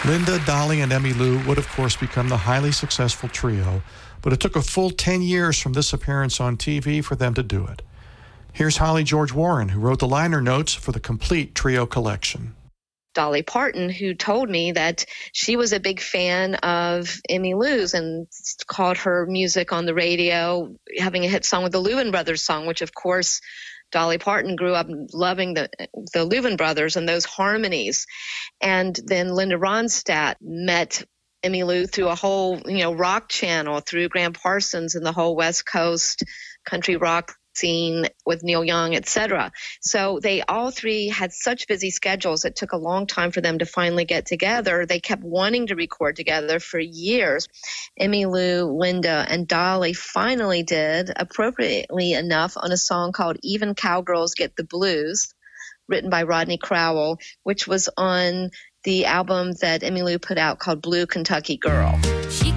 Linda, Dolly, and Emmylou would, of course, become the highly successful trio, but it took a full 10 years from this appearance on TV for them to do it. Here's Holly George Warren, who wrote the liner notes for the complete trio collection. Dolly Parton, who told me that she was a big fan of Emmylou's and called her music on the radio, having a hit song with the Louvin Brothers song, which, of course, Dolly Parton grew up loving the Louvin Brothers and those harmonies. And then Linda Ronstadt met Emmylou through a whole, rock channel, through Graham Parsons and the whole West Coast country rock scene with Neil Young, etc. So they all three had such busy schedules. It took a long time for them to finally get together. They kept wanting to record together for years. Emmylou, Linda, and Dolly finally did, appropriately enough, on a song called Even Cowgirls Get the Blues, written by Rodney Crowell, which was on the album that Emmylou put out called Blue Kentucky Girl. She